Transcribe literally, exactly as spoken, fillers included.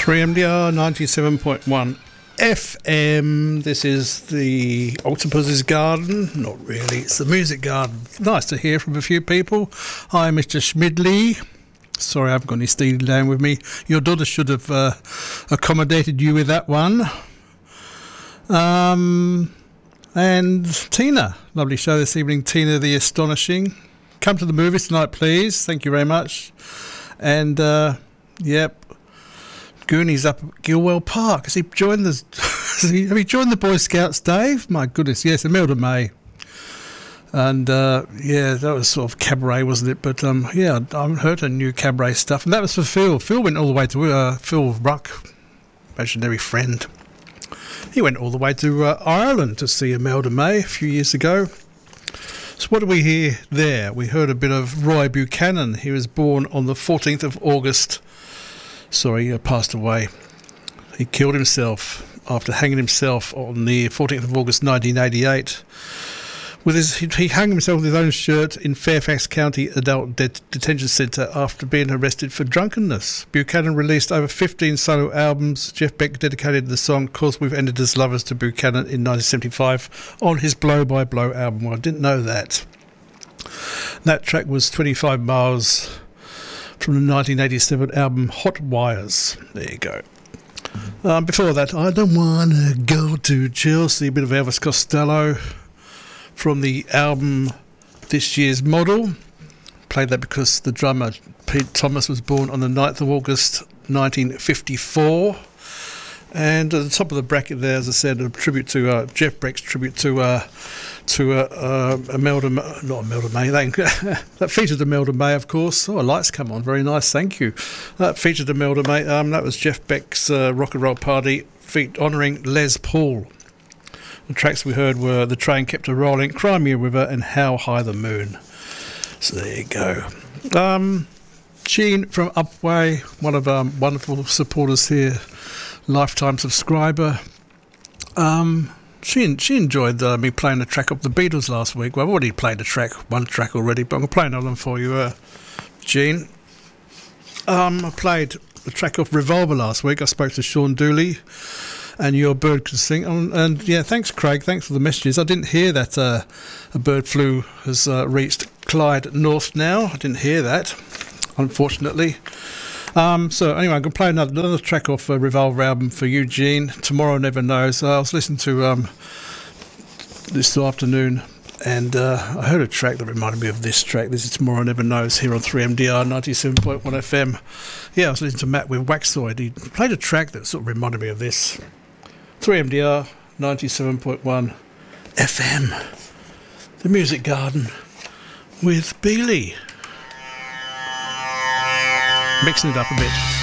three M D R ninety-seven point one F M. This is the Octopus's Garden. Not really, it's the Music Garden. Nice to hear from a few people. Hi, Mister Schmidley. Sorry, I haven't got any Steely Dan with me. Your daughter should have uh, accommodated you with that one. Um, and Tina. Lovely show this evening, Tina the Astonishing. Come to the movies tonight, please. Thank you very much. And, uh, yep. Goonies up at Gilwell Park. Has he joined the? Has he, have he joined the Boy Scouts, Dave? My goodness, yes, Imelda May. And uh, yeah, that was sort of cabaret, wasn't it? But um, yeah, I heard her new cabaret stuff, and that was for Phil. Phil went all the way to uh, Phil Ruck, imaginary friend. He went all the way to uh, Ireland to see Imelda May a few years ago. So what did we hear there? We heard a bit of Roy Buchanan. He was born on the fourteenth of August. Sorry, he passed away. He killed himself after hanging himself on the fourteenth of August nineteen eighty-eight. With his, he hung himself with his own shirt in Fairfax County Adult Det- Detention Centre after being arrested for drunkenness. Buchanan released over fifteen solo albums. Jeff Beck dedicated the song "Cause We've Ended as Lovers" to Buchanan in nineteen seventy-five on his Blow by Blow album. Well, I didn't know that. That track was twenty-five miles from the nineteen eighty-seven album Hot Wires. There you go. Um, before that, I Don't Wanna Go to Chelsea, a bit of Elvis Costello from the album This Year's Model. Played that because the drummer Pete Thomas was born on the ninth of August nineteen fifty-four. And at the top of the bracket there, as I said, a tribute to uh, Jeff Beck's tribute to uh, to uh, uh, Imelda, not Imelda May, that, that featured Imelda May, of course. Oh, lights come on, very nice, thank you. That featured Imelda May. Um, that was Jeff Beck's uh, Rock and Roll Party, feat honouring Les Paul. The tracks we heard were The Train Kept a Rolling, Cry Me a River, and How High the Moon. So there you go. Um, Jean from Upway, one of our wonderful supporters here, lifetime subscriber. Um, she she enjoyed uh, me playing a track of the Beatles last week. Well, I've already played a track, one track already, but I'm going to play another one for you, uh, Jean. Um, I played a track of Revolver last week. I spoke to Sean Dooley, and Your Bird Can Sing. Um, and yeah, thanks, Craig. Thanks for the messages. I didn't hear that uh, a bird flu has uh, reached Clyde North now. I didn't hear that, unfortunately. Um, so anyway, I'm going to play another, another track off a Revolver album for Eugene. Tomorrow Never Knows. Uh, I was listening to um, this afternoon, and uh, I heard a track that reminded me of this track. This is Tomorrow Never Knows here on three M D R ninety-seven point one F M. Yeah, I was listening to Matt with Waxoid. He played a track that sort of reminded me of this. three M D R ninety-seven point one F M. The Music Garden with Beeley. Mixing it up a bit.